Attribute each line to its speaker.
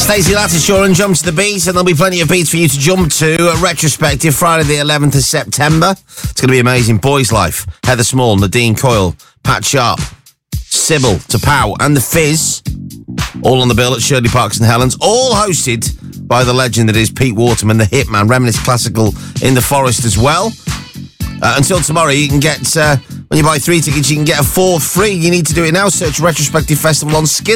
Speaker 1: Stacey Lattimore and Jump to the Beat, and there'll be plenty of beats for you to jump to. A retrospective, Friday the 11th of September. It's going to be amazing. Boys Life, Heather Small, Nadine Coyle, Pat Sharp, Sybil, Tapau, and The Fizz. All on the bill at Shirley Park St Helens. All hosted by the legend that is Pete Waterman, the Hitman. Reminisce Classical in the Forest as well. Until tomorrow, you can get, when you buy 3 tickets, you can get a 4th free. You need to do it now. Search Retrospective Festival on Skid.